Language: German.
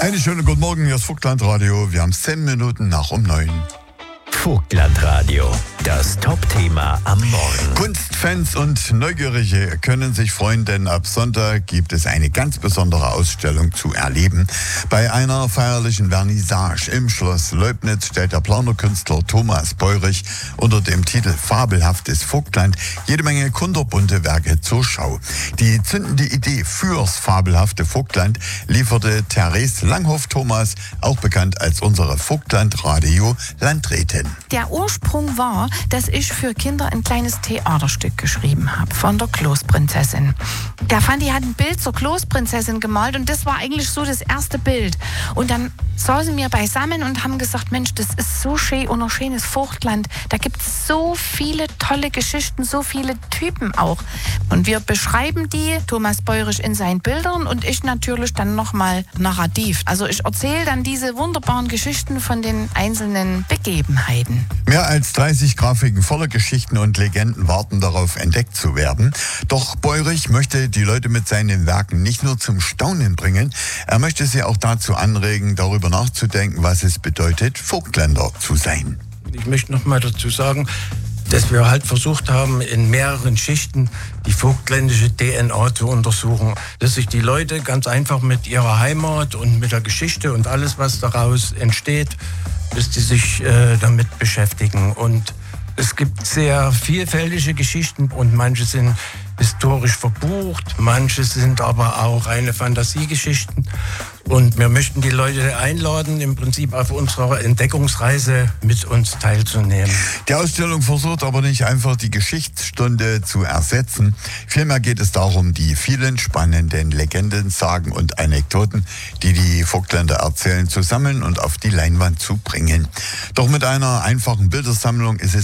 Einen schönen guten Morgen, hier ist Vogtlandradio. Wir haben 10 Minuten nach um 9. Vogtlandradio, das Top-Thema am Morgen. Kunstfans und Neugierige können sich freuen, denn ab Sonntag gibt es eine ganz besondere Ausstellung zu erleben. Bei einer feierlichen Vernissage im Schloss Leubnitz stellt der Planerkünstler Thomas Beurich unter dem Titel Fabelhaftes Vogtland jede Menge kunterbunte Werke zur Schau. Die zündende Idee fürs fabelhafte Vogtland lieferte Therese Langhoff-Thomas, auch bekannt als unsere Vogtlandradio-Landrätin. Der Ursprung war, dass ich für Kinder ein kleines Theaterstück geschrieben habe von der Kloßprinzessin. Der Fandi hat ein Bild zur Kloßprinzessin gemalt und das war eigentlich so das erste Bild. Und dann saßen wir beisammen und haben gesagt, Mensch, das ist so schön und ein schönes Vogtland. Da gibt es so viele tolle Geschichten, so viele Typen auch. Und wir beschreiben die, Thomas Beurich in seinen Bildern und ich natürlich dann nochmal narrativ. Also ich erzähle dann diese wunderbaren Geschichten von den einzelnen Begebenheiten. Mehr als 30 Grafiken voller Geschichten und Legenden warten darauf, entdeckt zu werden. Doch Beurich möchte die Leute mit seinen Werken nicht nur zum Staunen bringen, er möchte sie auch dazu anregen, darüber nachzudenken, was es bedeutet, Vogtländer zu sein. Ich möchte noch mal dazu sagen, dass wir halt versucht haben, in mehreren Schichten die vogtländische DNA zu untersuchen. Dass sich die Leute ganz einfach mit ihrer Heimat und mit der Geschichte und alles, was daraus entsteht, dass die sich damit beschäftigen. Und es gibt sehr vielfältige Geschichten und manche sind historisch verbucht, manche sind aber auch reine Fantasiegeschichten. Und wir möchten die Leute einladen, im Prinzip auf unserer Entdeckungsreise mit uns teilzunehmen. Die Ausstellung versucht aber nicht einfach die Geschichtsstunde zu ersetzen. Vielmehr geht es darum, die vielen spannenden Legenden, Sagen und Anekdoten, die die Vogtländer erzählen, zu sammeln und auf die Leinwand zu bringen. Doch mit einer einfachen Bildersammlung ist es